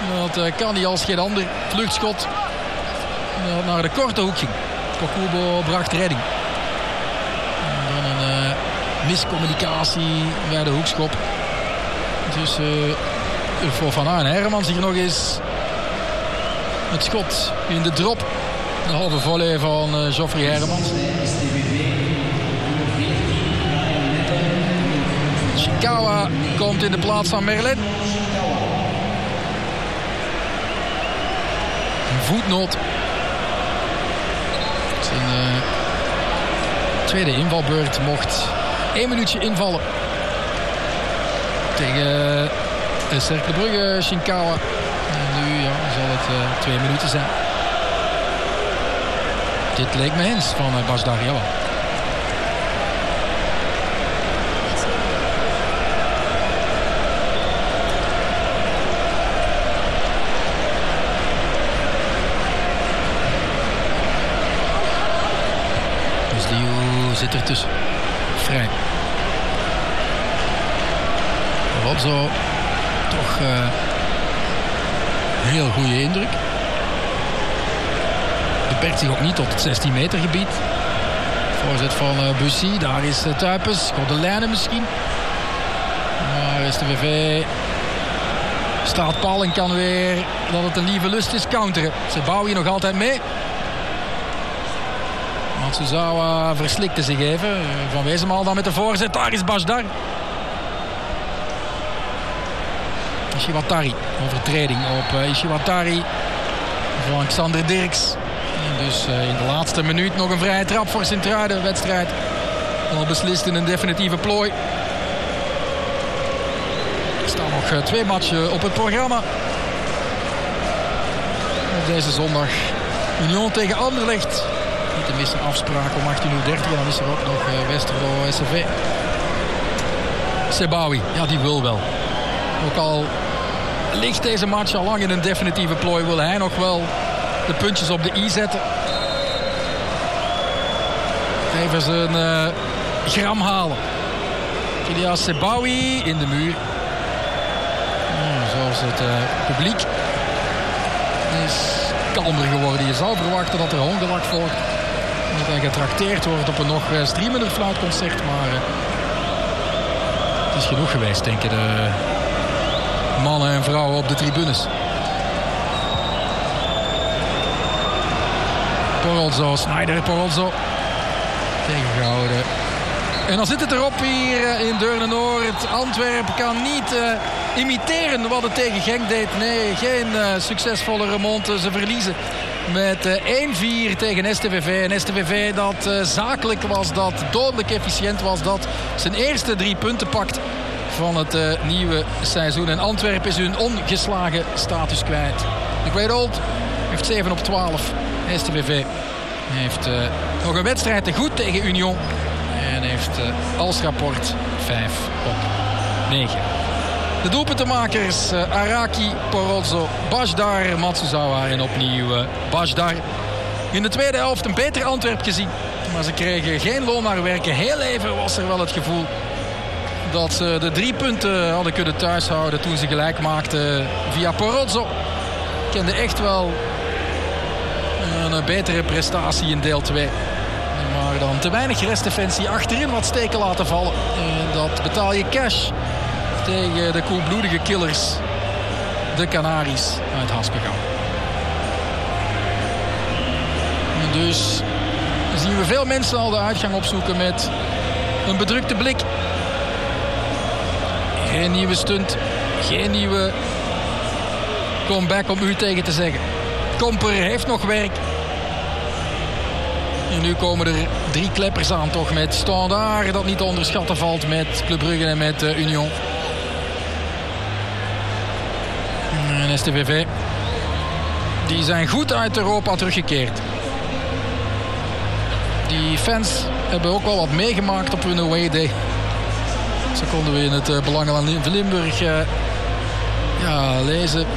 Dat kan hij als geen ander. Vluchtschot naar de korte hoek ging. Kokubo bracht redding. En dan een miscommunicatie bij de hoekschop. Dus Fofana en Hermans hier nog eens. Het schot in de drop. De halve volley van Geoffrey Hermans. Ishikawa komt in de plaats van Merlin. Een voetnoot. Zijn tweede invalbeurt mocht 1 minuutje invallen. Tegen Cercle Brugge, Shinkawa. En nu zal het 2 minuten zijn. Dit leek me eens van Bajdar, jawel. Dus die zit er tussen. Vrij. Rozzo, toch heel goede indruk. Beperkt zich ook niet tot het 16 meter gebied. Voorzet van Bussy, daar is Tuypes. Gaat de lijnen misschien. Maar STVV staat pal en kan weer, dat het een lieve lust is, counteren. Ze bouwen hier nog altijd mee. Matsuzawa verslikte zich even. Van Wezenmaal dan met de voorzet. Daar is Bajdar. Ishiwatari, overtreding op Ishiwatari van Xander Dirks. En dus in de laatste minuut nog een vrije trap voor Sint-Truiden. Wedstrijd al beslist in een definitieve plooi. Er staan nog 2 matchen op het programma. Op deze zondag Union tegen Anderlecht. Niet te missen afspraak om 18:30. En dan is er ook nog Westerlo SCV. Sebawi, ja, die wil wel. Ook al ligt deze match al lang in een definitieve plooi, wil hij nog wel de puntjes op de i zetten. Even zijn gram halen. Kylian Sebawi in de muur. Zoals het publiek is kalmer geworden. Je zou verwachten dat er hongelak volgt. Dat hij getrakteerd wordt op een nog streamender fluitconcert. Maar het is genoeg geweest, denken de mannen en vrouwen op de tribunes. Porolzo, Sneijder, Porolzo. Tegengehouden. En dan zit het erop hier in Deurne-Noord. Antwerpen kan niet imiteren wat het tegen Genk deed. Nee, geen succesvolle remonte. Ze verliezen met 1-4 tegen STVV. En STVV dat zakelijk was, dat dodelijk efficiënt was, dat zijn eerste 3 punten pakt van het nieuwe seizoen. En Antwerpen is hun ongeslagen status kwijt. De Great Old heeft 7 op 12. STVV heeft nog een wedstrijd te goed tegen Union. En heeft als rapport 5 op 9. De doelpuntenmakers Araki, Porozzo, Bajdar, Matsuzawa en opnieuw Bajdar. In de tweede helft een beter Antwerp gezien. Maar ze kregen geen loon naar werken. Heel even was er wel het gevoel dat ze de 3 punten hadden kunnen thuishouden toen ze gelijk maakten via Porozzo. Kende echt wel een betere prestatie in deel 2. Maar dan te weinig restdefensie, achterin wat steken laten vallen. En dat betaal je cash tegen de koelbloedige killers, de Canaries uit Haspengouw. En dus zien we veel mensen al de uitgang opzoeken met een bedrukte blik. Geen nieuwe stunt, geen nieuwe comeback om u tegen te zeggen. Komper heeft nog werk. En nu komen er 3 kleppers aan toch met Standaard, dat niet te onderschatten valt, met Club Brugge en met Union. En STVV, die zijn goed uit Europa teruggekeerd. Die fans hebben ook wel wat meegemaakt op hun away day. Zo konden we in het Belangenland van Limburg lezen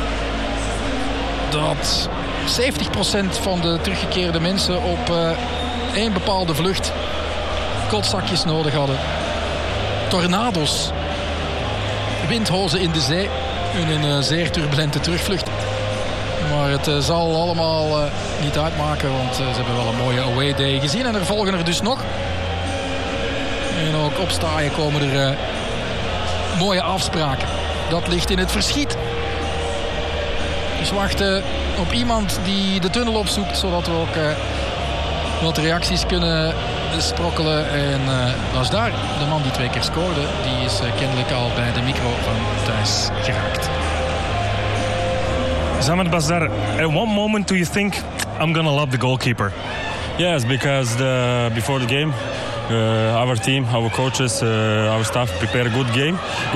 dat 70% van de teruggekeerde mensen op één bepaalde vlucht kotzakjes nodig hadden. Tornado's, windhozen in de zee in een zeer turbulente terugvlucht. Maar het zal allemaal niet uitmaken, want ze hebben wel een mooie away day gezien. En er volgen er dus nog. En ook op Staaien komen er mooie afspraken. Dat ligt in het verschiet. Dus wachten op iemand die de tunnel opzoekt, zodat we ook wat reacties kunnen sprokkelen. En dat is daar. De man die 2 keer scoorde, die is kennelijk al bij de micro van Thijs geraakt. Zamed Basdar, at what moment do you think I'm gonna love the goalkeeper? Yes, because before the game, our team, our coaches, our staff prepare a good game,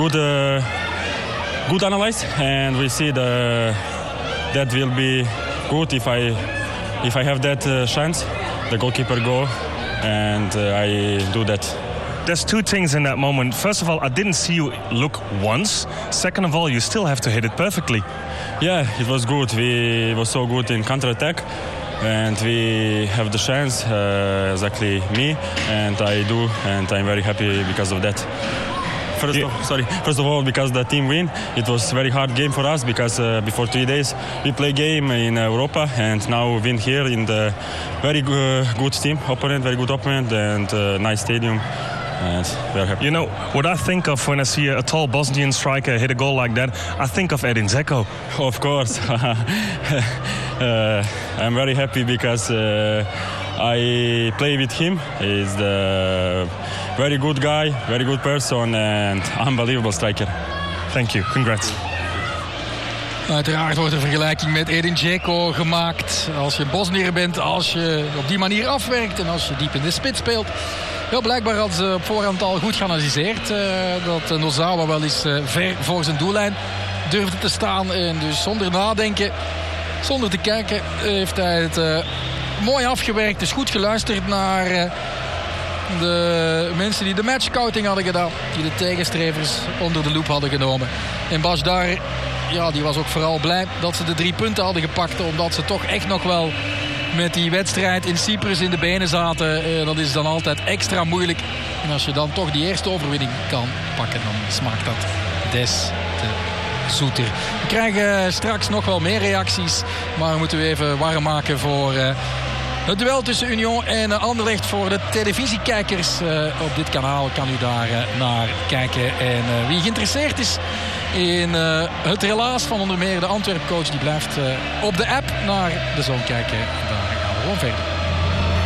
good analyze, and we see that will be good if I have that chance, the goalkeeper goal, and I do that. There's 2 things in that moment. First of all, I didn't see you look once. Second of all, you still have to hit it perfectly. Yeah, it was good. We were so good in counter-attack, and we have the chance, exactly me, and I do, and I'm very happy because of that. First of all, because the team win, it was a very hard game for us because before 3 days we play game in Europa, and now we win here in the very good team opponent, very good opponent, and nice stadium. And we are happy. You know, what I think of when I see a tall Bosnian striker hit a goal like that, I think of Edin Dzeko. Of course. I'm very happy because I play with him. He's a very good guy, very good person, and unbelievable striker. Thank you. Congrats. Uiteraard wordt een vergelijking met Edin Dzeko gemaakt. Als je een Bosnier bent, als je op die manier afwerkt en als je diep in de spits speelt. Ja, blijkbaar hadden ze op voorhand al goed geanalyseerd dat Nozawa wel eens ver voor zijn doellijn durfde te staan. En dus zonder nadenken, zonder te kijken, heeft hij het mooi afgewerkt. Is goed geluisterd naar de mensen die de matchscouting hadden gedaan. Die de tegenstrevers onder de loep hadden genomen. En Basdar, ja, die was ook vooral blij dat ze de 3 punten hadden gepakt. Omdat ze toch echt nog wel met die wedstrijd in Cyprus in de benen zaten. Dat is dan altijd extra moeilijk. En als je dan toch die eerste overwinning kan pakken, dan smaakt dat des te zoeter. We krijgen straks nog wel meer reacties. Maar moeten we even warm maken voor het duel tussen Union en Anderlecht. Voor de televisiekijkers op dit kanaal kan u daar naar kijken. En wie geïnteresseerd is in het relaas van onder meer de Antwerp-coach, die blijft op de app naar de zone kijken. Daar gaan we gewoon verder.